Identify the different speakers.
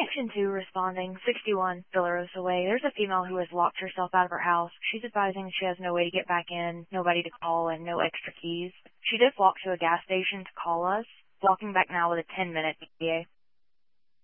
Speaker 1: Section 2 responding, 61, Villarosa Way. There's a female who has locked herself out of her house. She's advising she has no way to get back in, nobody to call, and no extra keys. She did walk to a gas station to call us. Walking back now with a 10-minute ETA.